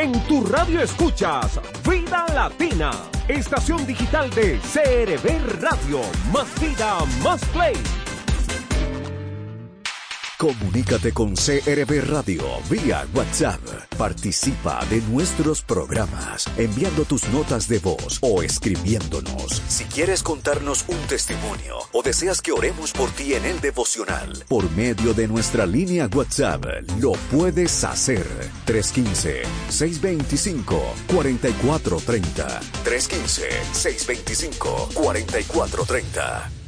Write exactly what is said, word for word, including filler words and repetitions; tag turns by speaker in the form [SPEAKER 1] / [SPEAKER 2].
[SPEAKER 1] En tu radio escuchas Vida Latina, estación digital de C R B Radio. Más vida, más play.
[SPEAKER 2] Comunícate con C R B Radio vía WhatsApp. Participa de nuestros programas enviando tus notas de voz o escribiéndonos. Si quieres contarnos un testimonio o deseas que oremos por ti en el devocional, por medio de nuestra línea WhatsApp, lo puedes hacer. tres uno cinco, seis dos cinco, cuatro cuatro tres cero. tres uno cinco, seis dos cinco, cuatro cuatro tres cero.